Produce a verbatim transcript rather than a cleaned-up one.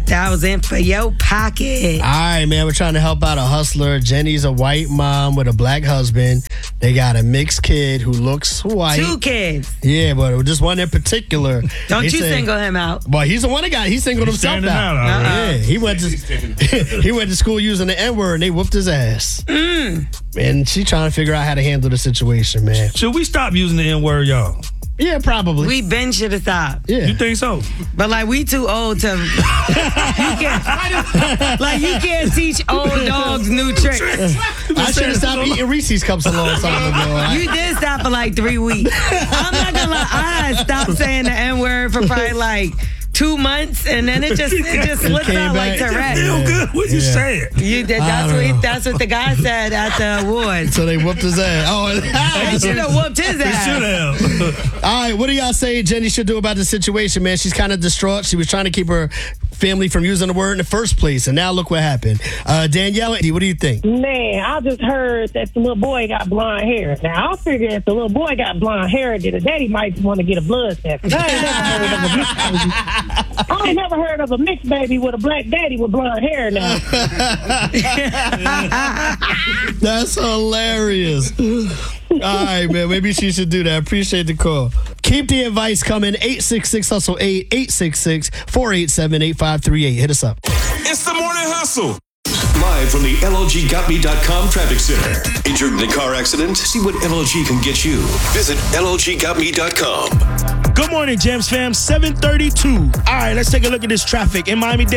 thousand for your pocket. All right, man. We're trying to help out a hustler. Jenny's a white mom with a black husband. They got a mixed kid who looks white. Two kids. Yeah, but just one in particular. Don't you said, single him out. Well, he's the one that got. He singled He's himself standing out. out, uh-uh. Yeah, he went to he went to school using the N word and they whooped his ass. Mm. And she trying to figure out how to handle the situation, man. Should we stop using the N word, y'all? Yeah, probably. We been should have stopped. yeah. You think so? But like we too old to you can't like you can't teach old dogs new tricks. I should have stopped eating Reese's cups a long time ago. You did stop for like three weeks. I'm not gonna lie, I stopped saying the N word for probably like two months, and then it just it just slipped came out like back. Tourette. Feel good. What you Yeah. saying? You did. I That's don't what he, know. that's what the guy said at the awards. So they whooped his ass. Oh, He should have whooped his Should ass. have. all right. What do y'all say Jenny should do about the situation, man? She's kind of distraught. She was trying to keep her family from using the word in the first place, and now look what happened. Uh, Danielle, what do you think? Man, I just heard that the little boy got blonde hair. Now, I figure if the little boy got blonde hair, then the daddy might want to get a blood test. 'Cause I ain't never heard of a mixed baby. I ain't never heard of a mixed baby with a black daddy with blonde hair now. That's hilarious. All right, man. Maybe she should do that. Appreciate the call. Keep the advice coming. eight six six hustle eight, eight six six, four eight seven, eight five three eight. Hit us up. It's the Morning Hustle. Live from the L L G got me dot com traffic center. Injured in a car accident? See what L L G can get you. Visit L L G got me dot com. Good morning, Gems fam. seven thirty-two. All right, let's take a look at this traffic in Miami-Dade.